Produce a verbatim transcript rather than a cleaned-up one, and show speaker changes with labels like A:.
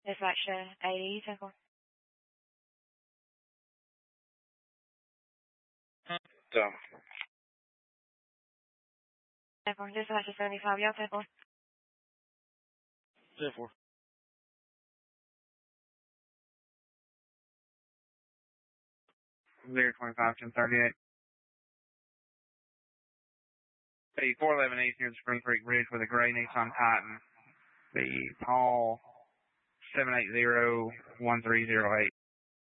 A: Dispatch uh, eighty, ten four.
B: Dumb.
A: ten four, dispatch seventy-five, y'all, ten four.
B: ten four.
C: zero twenty-five, ten thirty-eight. The four eleven East near the Spring Creek Bridge with a gray Nissan Titan. The Paul seven eight zero one three zero eight.